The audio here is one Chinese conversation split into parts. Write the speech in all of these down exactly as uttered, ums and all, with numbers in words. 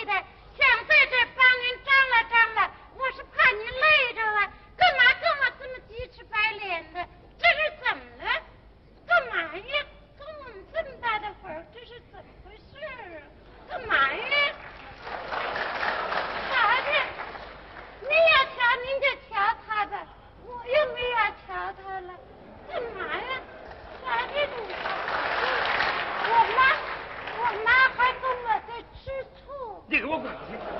的，想在这帮人张罗张罗，我是怕你累着了，干嘛跟我这么鸡翅白脸的？这是怎么了？干嘛呀？跟我们这么大的会儿，这是怎么回事啊？干嘛呀？啥的？你要瞧您就瞧他吧，我又没要瞧他了，干嘛呀？啥的你？我妈，我妈还跟我在吃醋。 你给我滚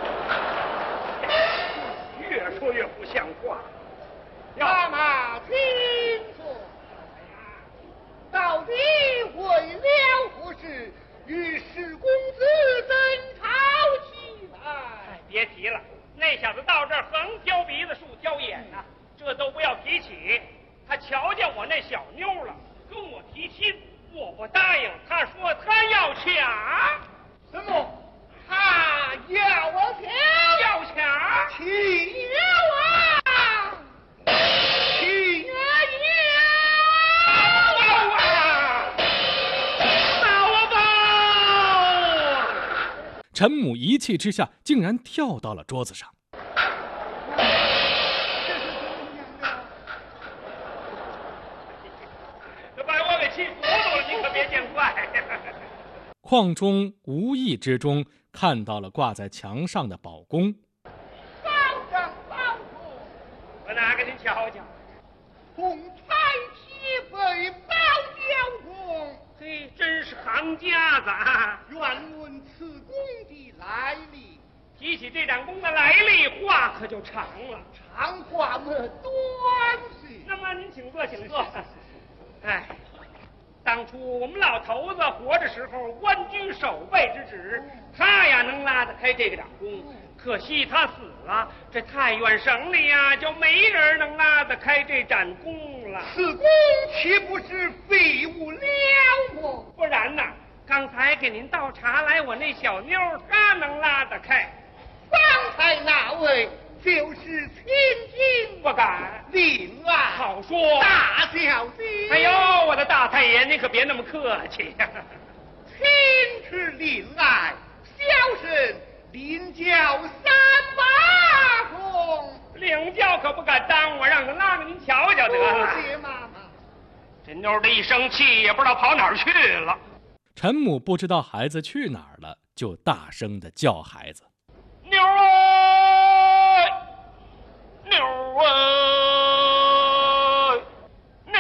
去！越说越不像话。 妈妈，请坐。到底为了何事与史公子争吵起来？ 哎，别提了，那小子到这儿横挑鼻子竖挑眼呐、啊，这都不要提起。他瞧见我那小妞了，跟我提亲，我不答应。他说他要抢。 什么？他要我抢？ 要抢？ 岂有啊！岂有啊！ 报报！ 陈母一气之下，竟然跳到了桌子上。邝中无意之中看到了挂在墙上的宝弓。 保长保主， 我拿给您瞧瞧。 红彩旗飞宝雕弓， 嘿，真是行家子啊！ 愿问此弓的来历。 提起这盏弓的来历，话可就长了。 长话么短些。 那么您请坐，请坐。哎。当初我们老头子活着时候，官居守备之职，他呀能拉得开这个掌弓。可惜他死了，这太原省里呀就没人能拉得开这盏弓了。 此弓岂不是废物了么？ 不然呢？刚才给您倒茶来，我那小妞她能拉得开。 刚才那位就是千金， 不敢。 令爱好说， 大小姐。 哎呦，我的大太爷，您可别那么客气呀、啊。 亲是令爱，小生领教三把弓。 领教可不敢当，我让他拉给您瞧瞧得了。 谢妈妈。 这妞的一生气，也不知道跑哪儿去了。 陈母不知道孩子去哪儿了，就大声的叫孩子：“ 妞儿，妞儿，妞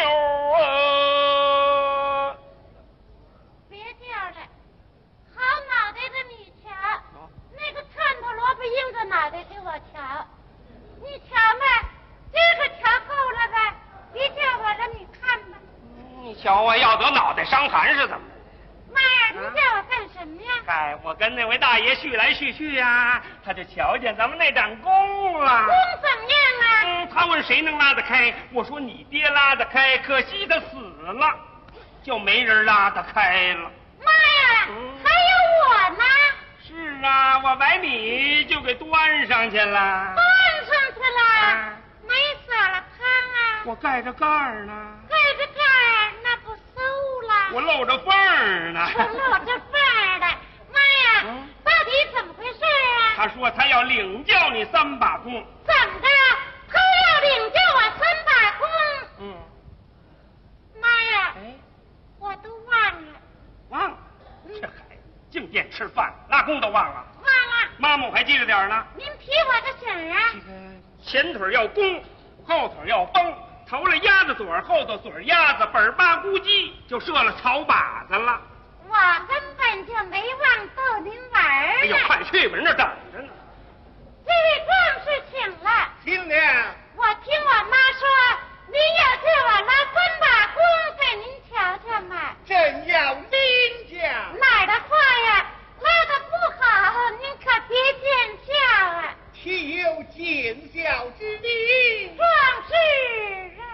儿！” 别叫了，好脑袋的你瞧，那个窜头萝卜硬着脑袋给我瞧，你瞧吧，这个瞧够了吧？别叫我了，你看吧。 你瞧我要得脑袋伤寒是怎么？ 妈呀，你叫我干什么呀？ 哎，我跟那位大爷叙来叙去呀、啊，他就瞧见咱们那盏弓了。 弓怎么样啊？ 嗯，他问谁能拉得开，我说你爹拉得开，可惜他死了，就没人拉得开了。 妈呀， 嗯、 还有我呢。 是啊，我把你就给端上去了。 端上去了？ 啊、 没撒了汤啊？ 我盖着盖儿呢。 盖着盖儿，那不馊了？ 我露着缝儿呢。 我露着缝儿的。妈呀，嗯、到底怎么回事啊？ 他说他要领教你三把弓。 怎么的？他要领教我三把弓？ 嗯。 妈呀！哎，我都忘了。 忘了？这孩子净惦吃饭，拉弓都忘了。 忘了。 妈妈我还记着点呢。 您提我个醒啊！ 这个前腿要弓，后腿要绷，头了鸭子嘴，后头嘴鸭子，本儿八咕叽就射了草靶子了。 我根本就没忘逗您玩儿。 哎呦，快去吧，人那等着呢。 这位公